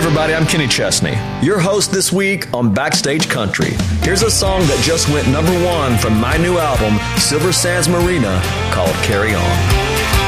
everybody, I'm Kenny Chesney, your host this week on Backstage Country. Here's a song that just went #1 from my new album, Silver Sands Marina, called Carry On.